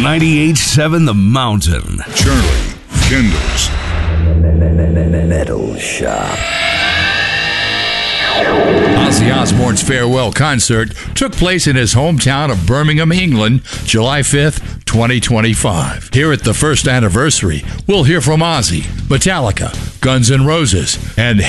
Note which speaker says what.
Speaker 1: 98.7 The Mountain.
Speaker 2: Charlie Kendall's
Speaker 3: Metal Shop.
Speaker 4: Ozzy Osbourne's farewell concert took place in his hometown of Birmingham, England, July 5th, 2025. Here at the first anniversary, we'll hear from Ozzy, Metallica, Guns N' Roses, and